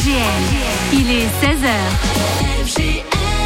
FGL, il est 16h.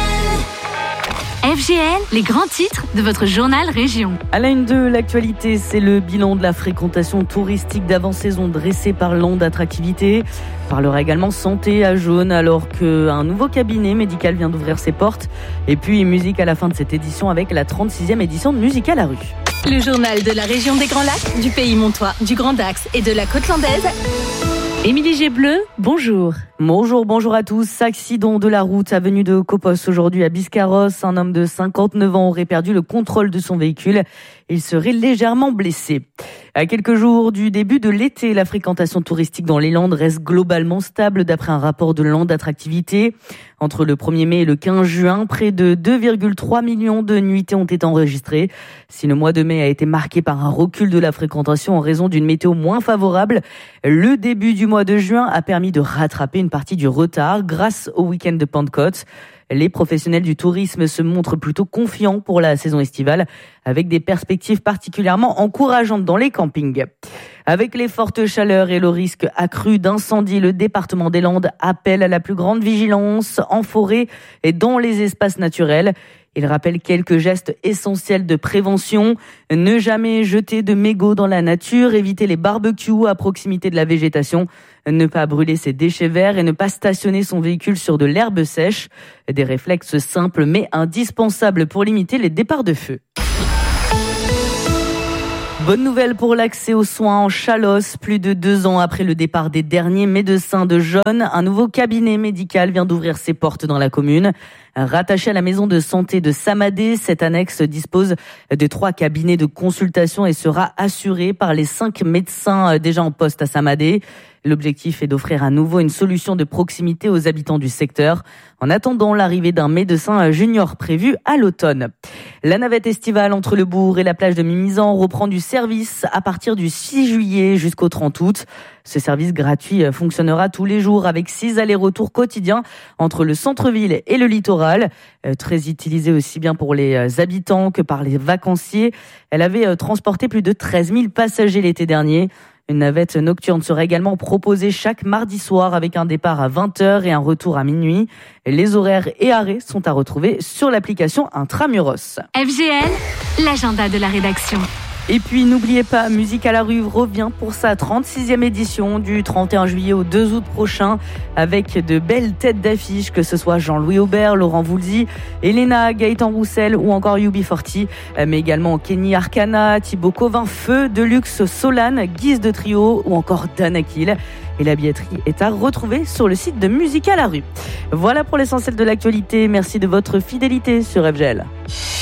FGL, les grands titres de votre journal Région. À la une de l'actualité, c'est le bilan de la fréquentation touristique d'avant-saison dressé par Land Attractivité. On parlera également santé à Jaune alors qu'un nouveau cabinet médical vient d'ouvrir ses portes. Et puis musique à la fin de cette édition avec la 36e édition de Musique à la rue. Le journal de la région des Grands Lacs, du Pays Montois, du Grand Dax et de la Côte Landaise. Émilie Gébleu, bonjour. Bonjour à tous. Accident de la route avenue de Copos aujourd'hui à Biscarrosse. Un homme de 59 ans aurait perdu le contrôle de son véhicule. Il serait légèrement blessé. À quelques jours du début de l'été, la fréquentation touristique dans les Landes reste globalement stable d'après un rapport de Land Attractivité. Entre le 1er mai et le 15 juin, près de 2,3 millions de nuitées ont été enregistrées. Si le mois de mai a été marqué par un recul de la fréquentation en raison d'une météo moins favorable, le début du mois de juin a permis de rattraper une partie du retard grâce au week-end de Pentecôte. Les professionnels du tourisme se montrent plutôt confiants pour la saison estivale, avec des perspectives particulièrement encourageantes dans les campings. Avec les fortes chaleurs et le risque accru d'incendie, le département des Landes appelle à la plus grande vigilance en forêt et dans les espaces naturels. Il rappelle quelques gestes essentiels de prévention. Ne jamais jeter de mégots dans la nature, éviter les barbecues à proximité de la végétation, ne pas brûler ses déchets verts et ne pas stationner son véhicule sur de l'herbe sèche. Des réflexes simples mais indispensables pour limiter les départs de feu. Bonne nouvelle pour l'accès aux soins en Chalosse. Plus de 2 ans après le départ des derniers médecins de Jaune, un nouveau cabinet médical vient d'ouvrir ses portes dans la commune. Rattaché à la maison de santé de Samadé, cette annexe dispose de 3 cabinets de consultation et sera assurée par les 5 médecins déjà en poste à Samadé. L'objectif est d'offrir à nouveau une solution de proximité aux habitants du secteur, en attendant l'arrivée d'un médecin junior prévu à l'automne. La navette estivale entre le bourg et la plage de Mimizan reprend du service à partir du 6 juillet jusqu'au 30 août. Ce service gratuit fonctionnera tous les jours avec 6 allers-retours quotidiens entre le centre-ville et le littoral. Très utilisée aussi bien pour les habitants que par les vacanciers. Elle avait transporté plus de 13 000 passagers l'été dernier. Une navette nocturne sera également proposée chaque mardi soir avec un départ à 20h et un retour à minuit. Les horaires et arrêts sont à retrouver sur l'application Intramuros. FGL, l'agenda de la rédaction. Et puis n'oubliez pas, Musique à la rue revient pour sa 36e édition du 31 juillet au 2 août prochain avec de belles têtes d'affiche, que ce soit Jean-Louis Aubert, Laurent Voulzy, Elena, Gaëtan Roussel ou encore UB40, mais également Kenny Arcana, Thibaut Covin, Feu, Deluxe, Solane, Guise de Trio ou encore Danakil. Et la billetterie est à retrouver sur le site de Musique à la rue. Voilà pour l'essentiel de l'actualité. Merci de votre fidélité sur FGL.